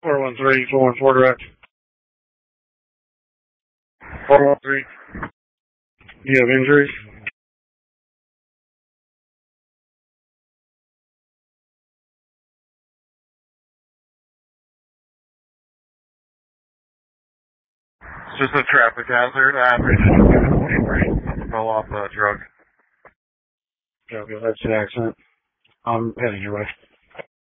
413, 414 direct. 413. Do you have injuries? It's just a traffic hazard. I fell off the truck. Okay, that's the accident. I'm heading your way.